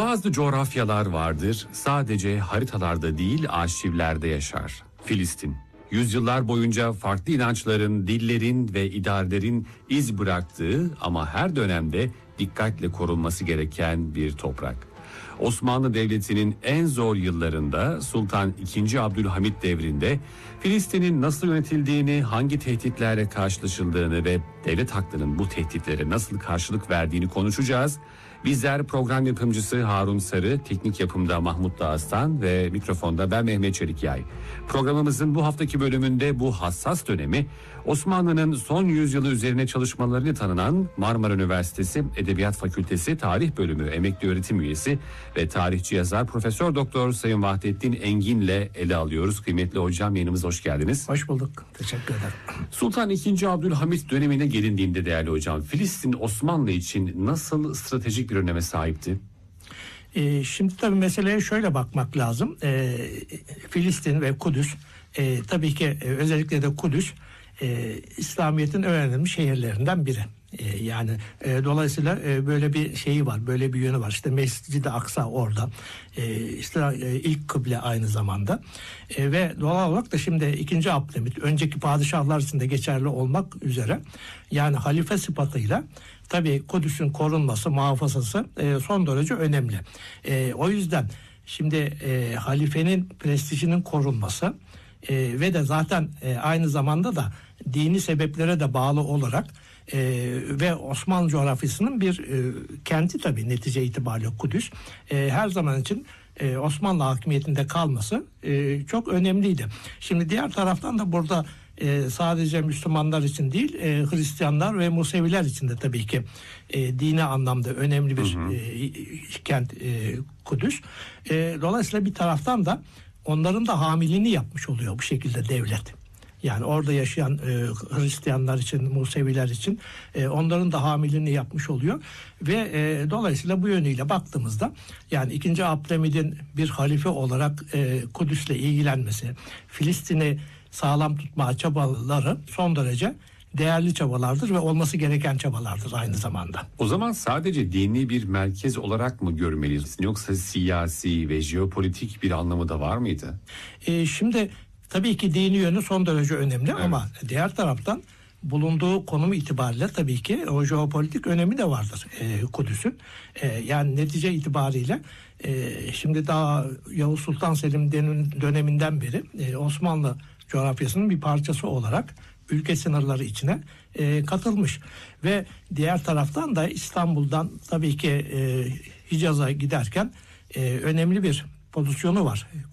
Bazı coğrafyalar vardır, sadece haritalarda değil arşivlerde yaşar. Filistin, yüzyıllar boyunca farklı inançların, dillerin ve idarelerin iz bıraktığı ama her dönemde dikkatle korunması gereken bir toprak. Osmanlı Devleti'nin en zor yıllarında Sultan II. Abdülhamit devrinde Filistin'in nasıl yönetildiğini, hangi tehditlerle karşılaşıldığını ve devlet aklının bu tehditlere nasıl karşılık verdiğini konuşacağız. Bizler program yapımcısı Harun Sarı, teknik yapımda Mahmut Dağıstan ve mikrofonda ben Mehmet Çelikyay. Programımızın bu haftaki bölümünde bu hassas dönemi Osmanlı'nın son yüzyılı üzerine çalışmalarıyla tanınan Marmara Üniversitesi Edebiyat Fakültesi Tarih Bölümü emekli öğretim üyesi ve tarihçi yazar Profesör Doktor Sayın Vahdettin Engin'le ele alıyoruz. Kıymetli hocam, yayınımıza hoş geldiniz. Hoş bulduk. Teşekkür ederim. Sultan II. Abdülhamit dönemine gelindiğinde değerli hocam, Filistin Osmanlı için nasıl stratejik bir öneme sahipti? Şimdi tabii meseleye şöyle bakmak lazım. Filistin ve Kudüs, tabii ki özellikle de Kudüs, İslamiyet'in önemli şehirlerinden biri. Yani dolayısıyla böyle bir şeyi var, böyle bir yönü var. İşte Mescid-i Aksa orada, işte ilk kıble aynı zamanda ve doğal olarak da şimdi 2. Abdülhamit önceki padişahlar için de geçerli olmak üzere, yani halife sıfatıyla tabii Kudüs'ün korunması, muhafazası son derece önemli. O yüzden şimdi halifenin prestijinin korunması ve de zaten aynı zamanda da dini sebeplere de bağlı olarak ve Osmanlı coğrafyasının bir kenti tabii netice itibariyle Kudüs her zaman için Osmanlı hakimiyetinde kalması çok önemliydi. Şimdi diğer taraftan da burada sadece Müslümanlar için değil, Hristiyanlar ve Museviler için de tabii ki dini anlamda önemli bir kent Kudüs. Dolayısıyla bir taraftan da onların da hamiliğini yapmış oluyor bu şekilde devlet. Yani orada yaşayan Hristiyanlar için, Museviler için onların da hamiliğini yapmış oluyor. Ve dolayısıyla bu yönüyle baktığımızda yani 2. Abdülhamid'in bir halife olarak Kudüs'le ilgilenmesi, Filistin'i sağlam tutma çabaları son derece değerli çabalardır ve olması gereken çabalardır aynı zamanda. O zaman sadece dini bir merkez olarak mı görmeliyiz, yoksa siyasi ve jeopolitik bir anlamı da var mıydı? Şimdi tabii ki dini yönü son derece önemli, evet. Ama diğer taraftan bulunduğu konumu itibariyle tabii ki o jeopolitik önemi de vardır Kudüs'ün. Yani netice itibariyle şimdi daha Yavuz Sultan Selim döneminden beri Osmanlı coğrafyasının bir parçası olarak ülke sınırları içine katılmış. Ve diğer taraftan da İstanbul'dan tabii ki Hicaz'a giderken önemli bir pozisyonu var